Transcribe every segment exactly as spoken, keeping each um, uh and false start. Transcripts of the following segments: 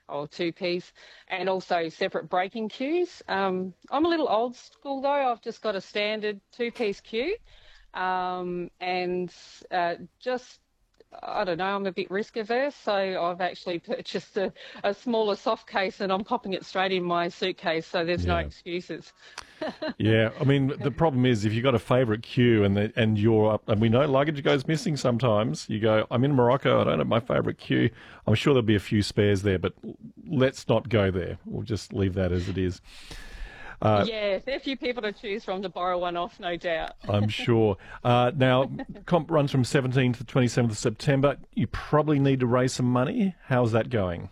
or two-piece, and also separate breaking queues. Um, I'm a little old school though. I've just got a standard two-piece queue, um, and uh, just I don't know, I'm a bit risk averse, so I've actually purchased a, a smaller soft case and I'm popping it straight in my suitcase, so there's no Yeah. excuses. Yeah, I mean, the problem is if you've got a favourite queue and the, and you're up, and we know luggage goes missing sometimes, you go, I'm in Morocco, I don't have my favourite queue. I'm sure there'll be a few spares there, but let's not go there. We'll just leave that as it is. Uh, Yeah, there are a few people to choose from to borrow one off, no doubt. I'm sure. Uh, now, comp runs from seventeenth to twenty-seventh of September. You probably need to raise some money. How's that going?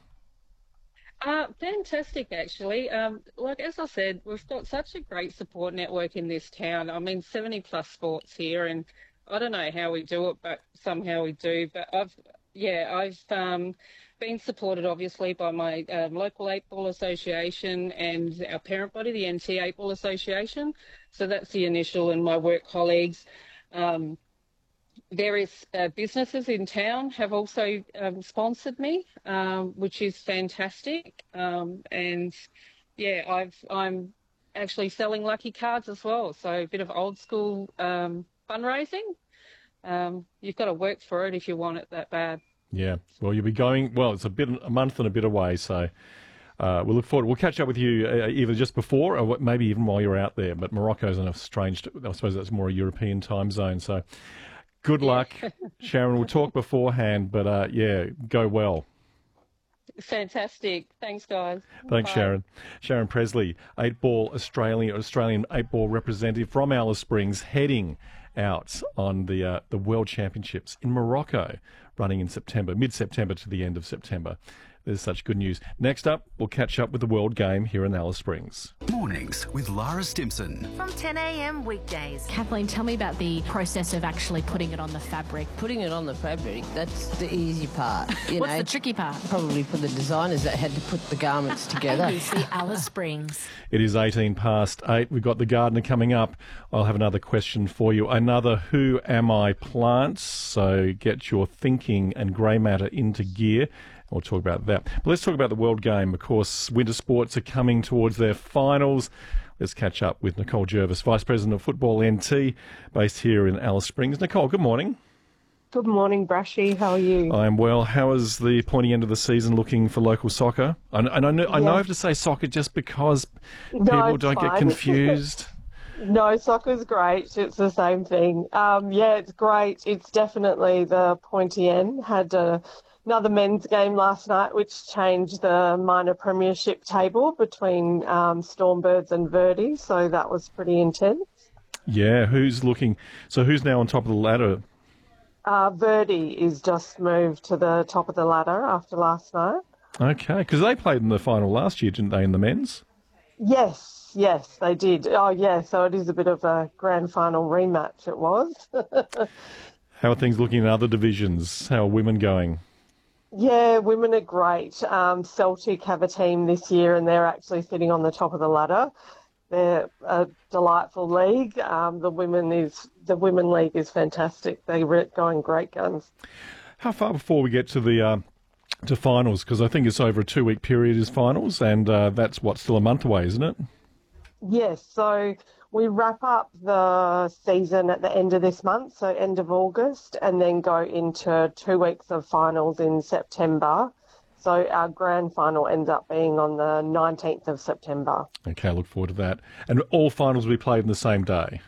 Uh, fantastic, actually. Um, like as I said, we've got such a great support network in this town. I mean, seventy plus sports here, and I don't know how we do it, but somehow we do. But I've, yeah, I've um, been supported obviously by my um, local eight ball association and our parent body, the N T eight ball association. So that's the initial, and my work colleagues. Um, Various uh, businesses in town have also um, sponsored me, um, which is fantastic. Um, and yeah, I've, I'm actually selling lucky cards as well. So a bit of old school um, fundraising. Um, you've got to work for it if you want it that bad. Yeah. Well, you'll be going. Well, it's a bit a month and a bit away, so uh, we'll look forward. We'll catch up with you uh, either just before or maybe even while you're out there. But Morocco's in a strange. I suppose that's more a European time zone. So good luck, Sharon. We'll talk beforehand, but uh, yeah, go well. Fantastic. Thanks, guys. Thanks, Bye. Sharon. Sharon Presley, eight ball Australian Australian eight ball representative from Alice Springs, heading out on the uh, the World Championships in Morocco, running in September, mid-September to the end of September. There's such good news. Next up, we'll catch up with the World Game here in Alice Springs. Mornings with Lara Stimson. From ten a.m. weekdays. Kathleen, tell me about the process of actually putting it on the fabric. Putting it on the fabric, that's the easy part. You What's know, the tricky part? Probably for the designers that had to put the garments together. A B C Alice Springs. It is eighteen past eight. We've got the gardener coming up. I'll have another question for you. Another Who Am I plants. So get your thinking and grey matter into gear. We'll talk about that. But let's talk about the World Game. Of course, winter sports are coming towards their finals. Let's catch up with Nicole Jervis, Vice President of Football N T, based here in Alice Springs. Nicole, good morning. Good morning, Brashy. How are you? I'm well. How is the pointy end of the season looking for local soccer? And, and I, know, I know I have to say soccer just because No, people it's don't get fine. confused. No, soccer's great. It's the same thing. Um, yeah, it's great. It's definitely the pointy end. Had a, another men's game last night, which changed the minor premiership table between um, Stormbirds and Verdi. So that was pretty intense. Yeah, who's looking? So who's now on top of the ladder? Uh, Verdi is just moved to the top of the ladder after last night. Okay, because they played in the final last year, didn't they, in the men's? Yes, yes, they did. Oh, yeah, so it is a bit of a grand final rematch, it was. How are things looking in other divisions? How are women going? Yeah, women are great. Um, Celtic have a team this year and they're actually sitting on the top of the ladder. They're a delightful league. Um, the women is the women league is fantastic. They're going great guns. How far before we get to the uh, to finals? Because I think it's over a two-week period is finals, and uh, that's what still a month away, isn't it? Yes, so we wrap up the season at the end of this month, so end of August, and then go into two weeks of finals in September. So our grand final ends up being on the nineteenth of September. Okay, I look forward to that. And all finals will be played on the same day.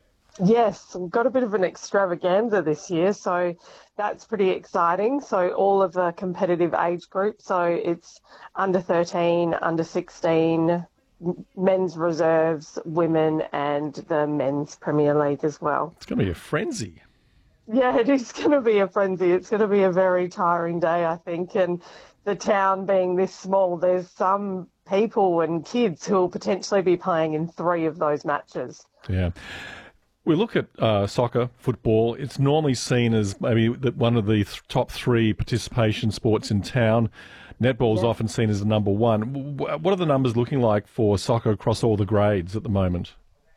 Yes, we've got a bit of an extravaganza this year, so that's pretty exciting. So all of the competitive age groups, so it's under thirteen, under sixteen, men's reserves, women, and the men's Premier League as well. It's going to be a frenzy. Yeah, it is going to be a frenzy. It's going to be a very tiring day, I think. And the town being this small, there's some people and kids who will potentially be playing in three of those matches. Yeah. We look at uh, soccer, football. It's normally seen as maybe the, one of the th- top three participation sports in town. Netball is Yeah. often seen as the number one. W- What are the numbers looking like for soccer across all the grades at the moment?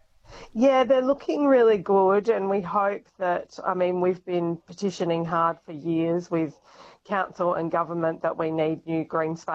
Yeah, they're looking really good, and we hope that, I mean, we've been petitioning hard for years with council and government that we need new green space.